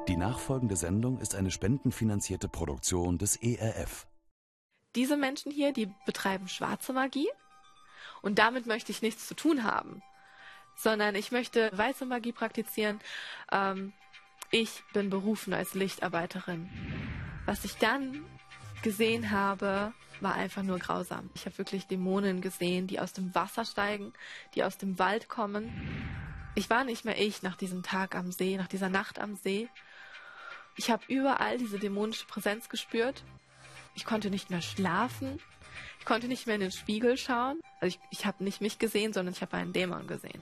Die nachfolgende Sendung ist eine spendenfinanzierte Produktion des ERF. Diese Menschen hier, die betreiben schwarze Magie und damit möchte ich nichts zu tun haben, sondern ich möchte weiße Magie praktizieren. Ich bin berufen als Lichtarbeiterin. Was ich dann gesehen habe, war einfach nur grausam. Ich habe wirklich Dämonen gesehen, die aus dem Wasser steigen, die aus dem Wald kommen. Ich war nicht mehr ich nach diesem Tag am See, nach dieser Nacht am See. Ich habe überall diese dämonische Präsenz gespürt. Ich konnte nicht mehr schlafen. Ich konnte nicht mehr in den Spiegel schauen. Also ich habe nicht mich gesehen, sondern ich habe einen Dämon gesehen.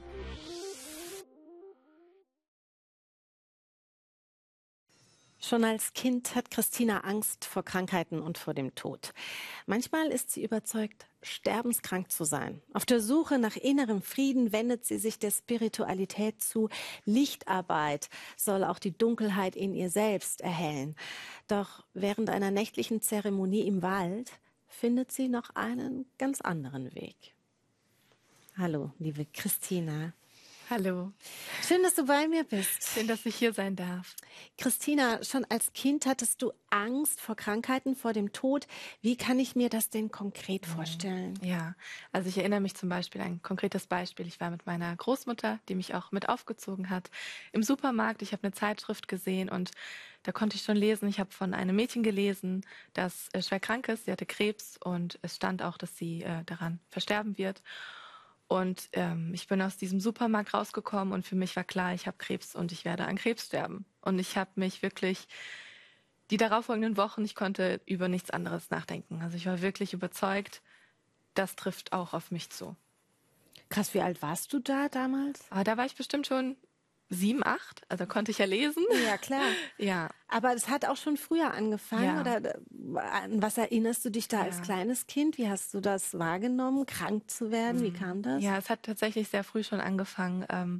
Schon als Kind hat Christina Angst vor Krankheiten und vor dem Tod. Manchmal ist sie überzeugt, sterbenskrank zu sein. Auf der Suche nach innerem Frieden wendet sie sich der Spiritualität zu. Lichtarbeit soll auch die Dunkelheit in ihr selbst erhellen. Doch während einer nächtlichen Zeremonie im Wald findet sie noch einen ganz anderen Weg. Hallo, liebe Christina. Hallo. Schön, dass du bei mir bist. Schön, dass ich hier sein darf. Christina, schon als Kind hattest du Angst vor Krankheiten, vor dem Tod. Wie kann ich mir das denn konkret vorstellen? Ja, also ich erinnere mich zum Beispiel an ein konkretes Beispiel. Ich war mit meiner Großmutter, die mich auch mit aufgezogen hat, im Supermarkt. Ich habe eine Zeitschrift gesehen und da konnte ich schon lesen. Ich habe von einem Mädchen gelesen, das schwer krank ist. Sie hatte Krebs und es stand auch, dass sie daran versterben wird. Und ich bin aus diesem Supermarkt rausgekommen und für mich war klar, ich habe Krebs und ich werde an Krebs sterben. Und ich habe mich wirklich die darauffolgenden Wochen, ich konnte über nichts anderes nachdenken. Also ich war wirklich überzeugt, das trifft auch auf mich zu. Krass, wie alt warst du da damals? Aber da war ich bestimmt schon 7, 8, also konnte ich ja lesen. Ja, klar. Ja. Aber es hat auch schon früher angefangen, Ja. oder an was erinnerst du dich da als kleines Kind? Wie hast du das wahrgenommen, krank zu werden? Wie kam das? Ja, es hat tatsächlich sehr früh schon angefangen.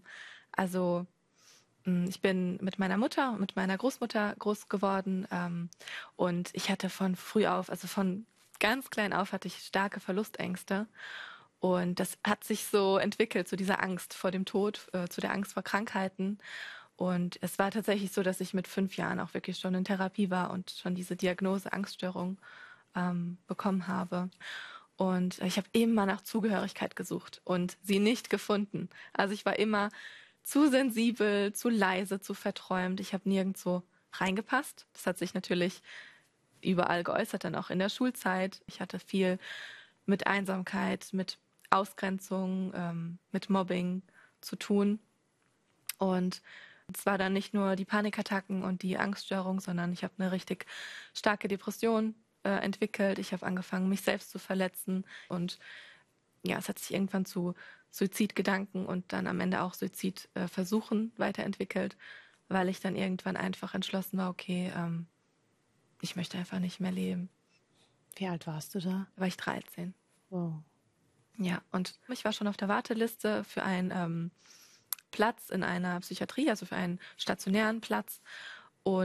Ich bin mit meiner Mutter und mit meiner Großmutter groß geworden und ich hatte von früh auf, also von ganz klein auf, hatte ich starke Verlustängste. Und das hat sich so entwickelt, zu dieser Angst vor dem Tod, zu der Angst vor Krankheiten. Und es war tatsächlich so, dass ich mit 5 Jahren auch wirklich schon in Therapie war und schon diese Diagnose Angststörung bekommen habe. Und ich habe immer nach Zugehörigkeit gesucht und sie nicht gefunden. Also ich war immer zu sensibel, zu leise, zu verträumt. Ich habe nirgendwo reingepasst. Das hat sich natürlich überall geäußert, dann auch in der Schulzeit. Ich hatte viel mit Einsamkeit, mit Ausgrenzung, mit Mobbing zu tun. Und es war dann nicht nur die Panikattacken und die Angststörung, sondern ich habe eine richtig starke Depression entwickelt. Ich habe angefangen, mich selbst zu verletzen. Und ja, es hat sich irgendwann zu Suizidgedanken und dann am Ende auch Suizidversuchen weiterentwickelt, weil ich dann irgendwann einfach entschlossen war, okay, ich möchte einfach nicht mehr leben. Wie alt warst du da? Da war ich 13. Wow. Ja, und ich war schon auf der Warteliste für einen Platz in einer Psychiatrie, also für einen stationären Platz.